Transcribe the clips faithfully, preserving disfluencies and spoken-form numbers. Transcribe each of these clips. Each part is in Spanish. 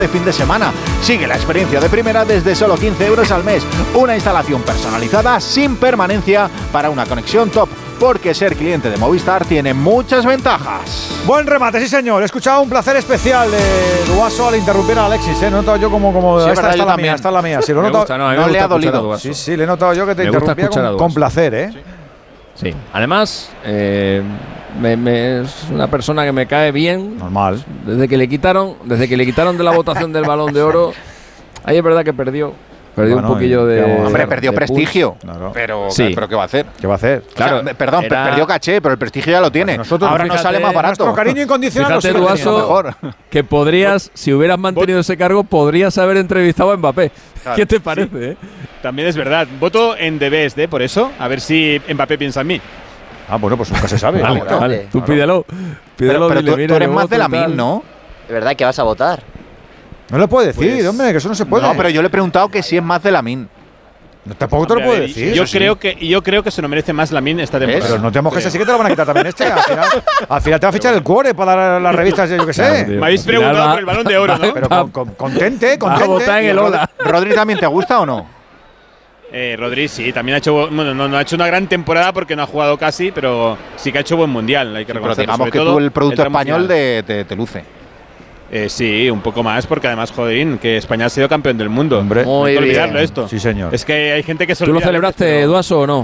de fin de semana. Sigue la experiencia de primera desde solo quince euros al mes. Una instalación personalizada sin permanencia para una conexión top. Porque ser cliente de Movistar tiene muchas ventajas. Buen remate, sí señor. He escuchado un placer especial de Duaso al interrumpir a Alexis. ¿eh? Lo he notado yo como... como sí, esta, verdad, esta, la mía, esta es la mía. Sí, lo he notado. Gusta, no, no le ha dolido. Sí, sí, le he notado yo que te me interrumpía con, con placer, ¿eh? Sí. sí. Además, eh, me, me, es una persona que me cae bien. Normal. Desde que le quitaron, desde que le quitaron de la votación del Balón de Oro, ahí es verdad que perdió. Perdió bueno, un poquillo de... Hombre, perdió prestigio. Claro. Pero, sí. pero ¿qué va a hacer? ¿Qué va a hacer? Claro, o sea, perdón, era... perdió caché, pero el prestigio ya lo tiene. Nosotros, ahora fíjate, nos sale más barato. Nuestro cariño incondicional fíjate, Duaso, mejor. Que podrías, si hubieras mantenido ese cargo, podrías haber entrevistado a Mbappé. Claro. ¿Qué te parece? Sí. Eh? También es verdad. Voto en The Best, ¿eh? Por eso. A ver si Mbappé piensa en mí. Ah, bueno, pues nunca se sabe. Vale, claro. vale. Tú pídelo. pídelo pero pero dile, tú, mira, tú eres más de la M I N, ¿no? ¿De verdad que vas a votar? No le puede decir, pues, hombre, que eso no se puede. No, pero yo le he preguntado que si es más de la M I N. No, tampoco te lo puedo decir. Yo creo, que, yo creo que se lo merece más Lamin esta temporada. Pero no te mojes así que te lo van a quitar también este. Al final, al final te va a fichar el cuore para dar las revistas, yo qué sé. Claro, me habéis preguntado va, por el Balón de Oro, ¿no? Pero con, con, contente, contente. A votar en el Ola. ¿Rodri también te gusta o no? Eh, Rodri sí, también ha hecho, bueno, no, no ha hecho una gran temporada porque no ha jugado casi, pero sí que ha hecho buen mundial. Hay que sí, pero reconocerlo. digamos Sobre que todo tú el producto el español de, te, te luce. Eh, sí, un poco más, porque además, joderín, que España ha sido campeón del mundo. Hombre, no hay que olvidarlo esto. Sí, señor. Es que hay gente que se ¿Tú lo olvida celebraste, veces, pero Duaso, o no?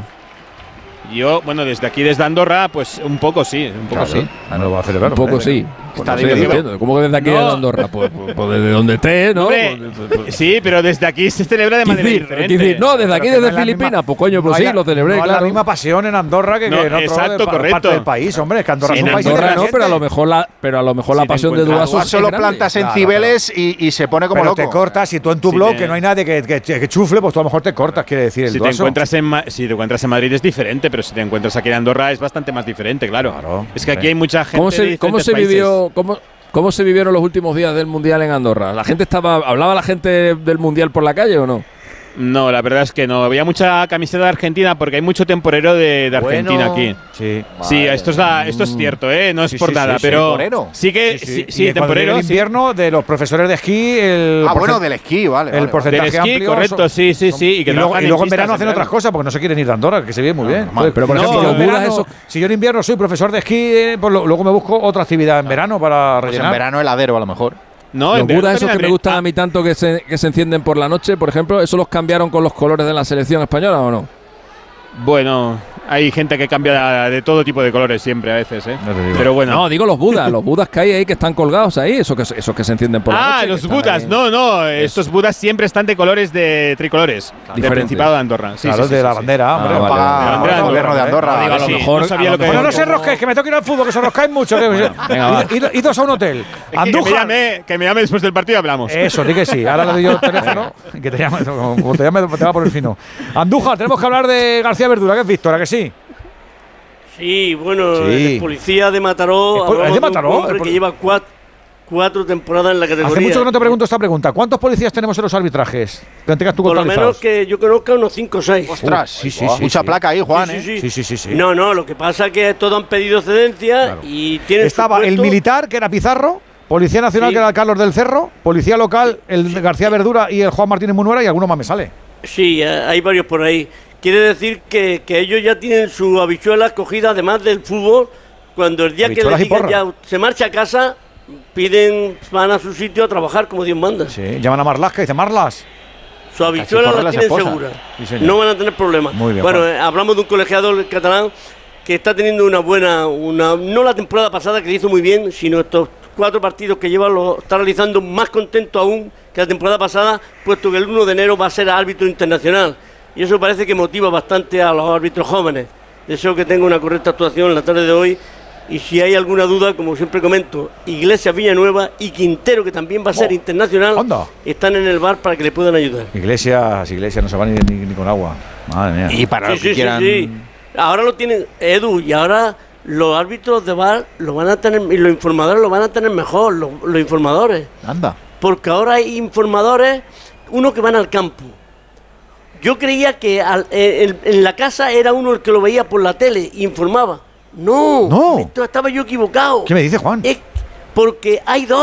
Yo, bueno, desde aquí, desde Andorra, pues un poco sí, un poco claro, sí. No lo va a celebrar. Un poco hombre. sí. Está pues no sé, dividido. ¿Cómo que desde aquí No. de Andorra? Pues, pues, pues desde donde esté, ¿no? Hombre, Pues, pues, sí, pero desde aquí se celebra de ¿qué manera decir? diferente. ¿Qué decir? No, desde aquí, Pero que desde no es la Filipinas. misma- Pues coño, pues no sí, hay- lo celebré, no hay claro. la misma pasión en Andorra que, No, que en otro exacto, de, pa- correcto. parte del país, hombre. Es que Andorra Sí, es un en país Andorra no, independiente. pero a lo mejor la, pero a lo mejor la Si te pasión de encuentras- Duaso es Solo grande. plantas en Claro, Cibeles y, y se pone como Pero loco. te cortas y tú en tu Si blog, te- que no hay nadie que, que, que chufle, pues tú a lo mejor te cortas, quiere decir el Si te, Duaso. encuentras en Ma- si te encuentras en Madrid es diferente, pero si te encuentras aquí en Andorra es bastante más diferente, claro. Claro, es que aquí sí. hay mucha gente ¿Cómo de se, cómo diferentes se países. vivió? Cómo, ¿Cómo se vivieron los últimos días del Mundial en Andorra? ¿La gente estaba, hablaba la gente del Mundial por la calle o no? No, la verdad es que no. Había mucha camiseta de Argentina porque hay mucho temporero de, de Argentina Bueno. aquí. Sí. Sí, esto es, la- esto es cierto, ¿eh? No es Sí, por sí, nada, sí, sí, pero temporero. sí que Sí, sí, sí. sí, Y cuando llegue temporero. el sí. invierno, de los profesores de esquí, el Ah, bueno, porcent- del esquí, vale. el vale, porcentaje Del esquí, amplio. correcto, son- sí, sí, sí. Y, que Y luego, trabajan y luego en pistas verano hacen verano. otras cosas porque no se quieren ir de Andorra, que se ve muy bien. normal. Pero por No, ejemplo, los en budas verano, esos- si yo en invierno soy profesor de esquí, eh, pues lo- luego me busco otra actividad en verano para Pues en rellenar. verano heladero, a lo mejor. No, Los en verano budas esos que también me hay- gustan ah, a mí tanto que se, que se encienden por la noche, por ejemplo, ¿eso los cambiaron con los colores de la selección española o no? Bueno, hay gente que cambia de todo tipo de colores siempre a veces, ¿eh? No te digo. Pero bueno. No, digo los budas, los budas que hay ahí que están colgados ahí, esos que, esos que se encienden por la Ah, noche. los que están budas. ahí. No, no. Estos budas siempre están de colores de tricolores. Del Diferentes. Principado de Andorra. Sí, claro, sí, sí, de la sí, bandera, hombre. Ah, vale, paga- vale. paga Bandera el de gobierno de Andorra. Andorra. Digo, a lo Sí, mejor, no sabía lo que Bueno, no como- se rosquéis, que me tengo que ir al fútbol, que se roscáis mucho. Que, Venga, va. id- id- idos a un hotel. Es que, que, me Andújar. llame, que me llame después del partido y hablamos. Eso, di que sí. Ahora le doy yo el teléfono. Que te llame, como te llame, te va a poner fino. Andújar, tenemos que hablar de García Verdura, que es Víctor, ¿a que sí? Sí, bueno, Sí. el policía de Mataró. ¿Es pol- hablamos es de un Mataró? hombre El pol- que lleva cuatro, cuatro temporadas en la categoría. Hace mucho que no te pregunto esta pregunta. ¿Cuántos policías tenemos en los arbitrajes? Que tengas tú Por lo contabilizados. menos que yo conozca unos cinco o seis. Ostras, sí, sí, oh, sí, mucha sí. placa ahí, Juan, Sí, ¿eh? sí, Sí, sí, sí, sí. No, no, lo que pasa es que todos han pedido cedencia Claro. y tienen Estaba su el puesto. militar, que era Pizarro, Policía Nacional, Sí. que era el Carlos del Cerro, Policía Local, el de García Verdura y el Juan Martínez Munuera, y alguno más me sale. Sí, eh, hay varios por ahí. Quiere decir que, que ellos ya tienen su habichuela cogida, además del fútbol. Cuando el día que Habichuelas les y digan porra. ya se marcha a casa, piden, van a su sitio a trabajar como Dios manda. Sí, llaman a Marlas, que dice Marlas. Su habichuela porra la las tienen esposas. segura. Sí, señor. No van a tener problemas. Muy bien, bueno, Juan. eh, hablamos de un colegiado catalán que está teniendo una buena, una no la temporada pasada que le hizo muy bien, sino estos cuatro partidos que lleva lo está realizando más contento aún que la temporada pasada, puesto que el uno de enero va a ser árbitro internacional. Y eso parece que motiva bastante a los árbitros jóvenes. Deseo que tenga una correcta actuación en la tarde de hoy. Y si hay alguna duda, como siempre comento, Iglesias Villanueva y Quintero, que también va a ser Oh, internacional, anda. están en el bar para que le puedan ayudar. Iglesias, Iglesias, no se va ni, ni, ni con agua. Madre mía. Y para Sí, los que sí, sí, quieran. sí. Ahora lo tienen, Edu, y ahora los árbitros de bar lo van a tener, y los informadores lo van a tener mejor, los, los informadores. Anda. Porque ahora hay informadores, uno que van al campo. Yo creía que al- eh, en, en la casa era uno el que lo veía por la tele e informaba. No, No. esto estaba yo equivocado. ¿Qué me dice, Juan? Es porque hay dos.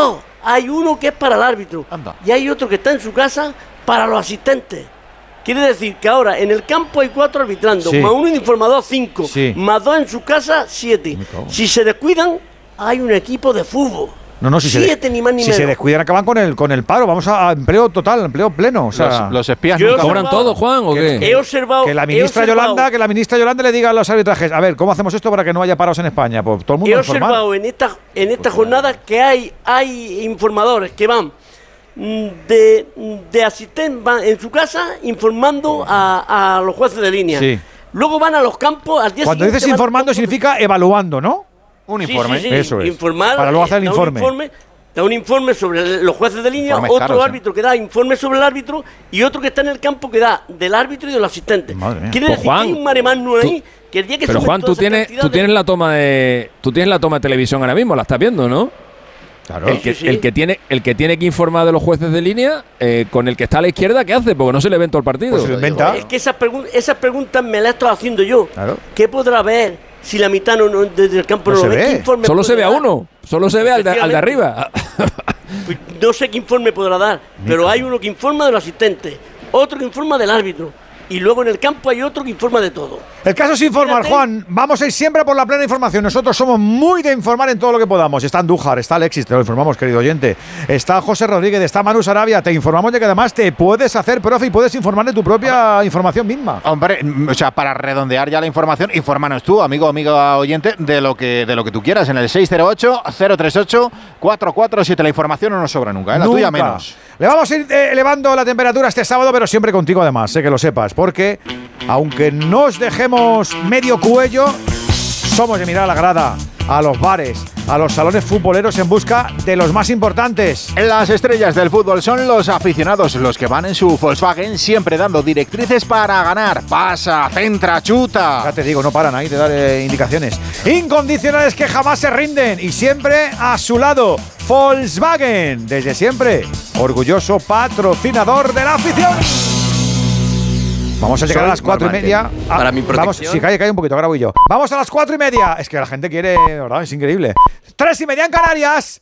hay uno que es para el árbitro. Anda. Y hay otro que está en su casa para los asistentes. Quiere decir que ahora en el campo hay cuatro arbitrando, Sí. más uno de informador, cinco, Sí. más dos en su casa, siete. Si se descuidan, hay un equipo de fútbol. No, no, si, siete, se, ni más ni si menos. se descuidan acaban con el, con el paro. Vamos a, a empleo total, empleo pleno. O sea, Los, los espías Yo- nunca ¿Cobran observado- todo, Juan, o que- qué? He observado. que la he ministra observado- Yolanda, que la ministra Yolanda le diga a los arbitrajes, a ver, ¿cómo hacemos esto para que no haya paros en España? Pues todo el mundo He informado. observado en esta, en esta jornada que hay, hay informadores que van mm, de, de asistente, van en su casa informando a, a los jueces de línea. Sí. Luego van a los campos al día Cuando siguiente. dices van- informando significa evaluando, ¿no? Un Sí, informe. sí, sí, Eso es. Informar, Para luego hacer el da un informe. informe. Da un informe sobre los jueces de línea, Informes otro caros, ¿eh? árbitro que da informe sobre el árbitro y otro que está en el campo que da del árbitro y del asistente. Madre mía. Quiere Pues, decir Juan, que hay un mare magnum ahí que el día que Pero suben Juan, tú todas esas tienes, tú cantidades- tienes la toma de, tú tienes la toma de televisión ahora mismo, la estás viendo, ¿no? Claro. El que, Sí, sí. el que tiene, el que tiene que informar de los jueces de línea, eh, con el que está a la izquierda, ¿qué hace? Porque no se le ve en todo el partido. Pues se lo inventa. Es que esas, pregun- esas preguntas me las he estado haciendo yo. Claro. ¿Qué podrá ver si la mitad no, no- desde el campo No no, se lo ve? ve. ¿Qué informe Solo se podrá ve a dar? uno, solo se ve al de, al de Efectivamente. arriba. Pues no sé qué informe podrá dar, pero hay uno que informa de los asistentes, otro que informa del árbitro, y luego en el campo hay otro que informa de todo. El caso es informar, Fíjate. Juan. Vamos a ir siempre por la plena información. Nosotros somos muy de informar en todo lo que podamos. Está Andújar, está Alexis, te lo informamos, querido oyente. Está José Rodríguez, está Manu Sarabia. Te informamos de que además te puedes hacer profe y puedes informar de tu propia información misma. Hombre, mm, o sea, para redondear ya la información, infórmanos tú, amigo, amiga oyente, de lo que de lo que tú quieras en el seis cero ocho, cero tres ocho, cuatro cuatro siete. La información no nos sobra nunca, ¿eh? La tuya Nunca. menos. Le vamos a ir eh, elevando la temperatura este sábado, pero siempre contigo además, sé que lo sepas, porque aunque nos dejemos medio cuello, somos de mirar a la grada, a los bares, a los salones futboleros en busca de los más importantes. Las estrellas del fútbol son los aficionados, los que van en su Volkswagen siempre dando directrices para ganar. Pasa, centra, chuta. Ya te digo, no paran ahí de dar eh, indicaciones. Incondicionales que jamás se rinden y siempre a su lado. Volkswagen, desde siempre, orgulloso patrocinador de la afición. Vamos a llegar Soy a las cuatro y Martín. media. Ah, Para mi Vamos, protección. sí, calla, calla un poquito, ahora voy yo. Vamos a las cuatro y media. Es que la gente quiere, de verdad, es increíble. Tres y media en Canarias.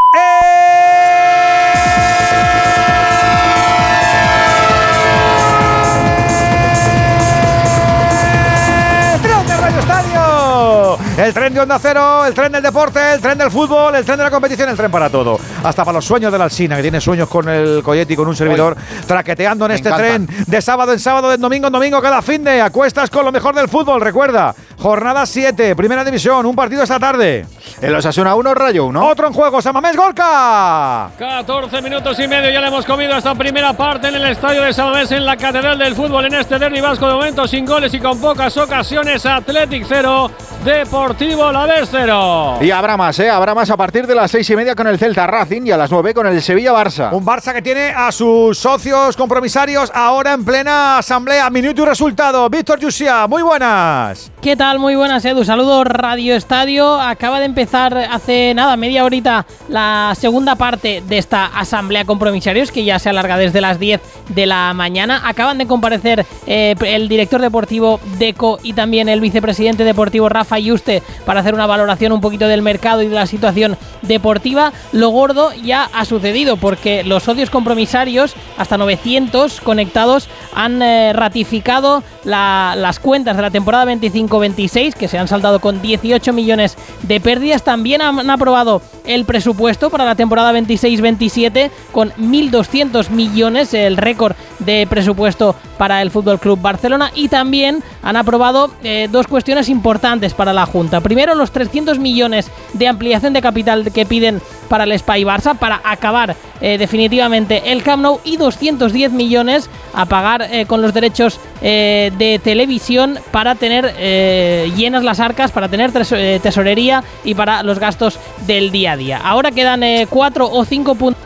¡Eh! ¡Tren de Radio Estadio! El tren de Onda Cero, el tren del deporte, el tren del fútbol, el tren de la competición, el tren para todo. Hasta para los sueños de la Alsina, que tiene sueños con el Coyetti y con un servidor, traqueteando en me este encantan. tren de sábado en sábado, de domingo en domingo, cada fin de acuestas con lo mejor del fútbol. Recuerda, jornada siete, primera división, un partido esta tarde. El Osasuna uno, Rayo uno. Otro en juego, Samamés Gorka. catorce minutos y medio, ya le hemos comido esta primera parte en el estadio de Samamés, en la Catedral del Fútbol, en este derbi vasco, de momento sin goles y con pocas ocasiones. Athletic cero, Deportivo Alavés cero. Y habrá más, ¿eh? Habrá más a partir de las seis y media con el Celta Racing y a las nueve con el Sevilla-Barça. Un Barça que tiene a sus socios compromisarios ahora en plena asamblea. Minuto y resultado. Víctor Yusia, muy buenas. ¿Qué tal? Muy buenas, Edu. Saludos, Radio Estadio. Acaba de empezar hace nada, media horita, la segunda parte de esta asamblea compromisarios, que ya se alarga desde las diez de la mañana. Acaban de comparecer eh, el director deportivo Deco y también el vicepresidente deportivo Rafa Yuste para hacer una valoración un poquito del mercado y de la situación deportiva. Lo gordo ya ha sucedido, porque los socios compromisarios, hasta novecientos conectados, han eh, ratificado la, las cuentas de la temporada veinticinco veintiséis, que se han saldado con dieciocho millones de pérdidas. También han, han aprobado el presupuesto para la temporada veintiséis veintisiete con mil doscientos millones, el récord de presupuesto para el F C Barcelona. Y también han aprobado eh, dos cuestiones importantes para la Junta. Primero, los trescientos millones de ampliación de capital que piden para el Espai Barça, para acabar eh, definitivamente el Camp Nou, y doscientos diez millones a pagar eh, con los derechos eh, de televisión para tener eh, llenas las arcas, para tener tres, eh, tesorería y para los gastos del día a día. Ahora quedan eh, cuatro o cinco puntos.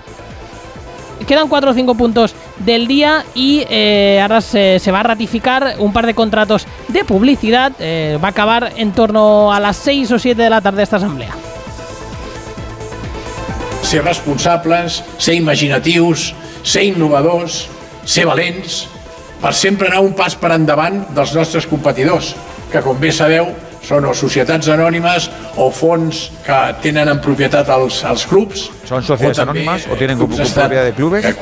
Quedan cuatro o cinco puntos del día y eh, ahora se, se va a ratificar un par de contratos de publicidad. Eh, va a acabar en torno a las seis o siete de la tarde esta asamblea. Ser responsables, ser imaginatius, ser innovadors, ser valents, per sempre anar un pas per endavant dels nostres competidors, que, com bé sabeu, són o societats anònimes o fons que tenen en propietat els, els clubs. ¿Son sociedades o també anónimas o tienen clubs propiedad d'estat de clubes? que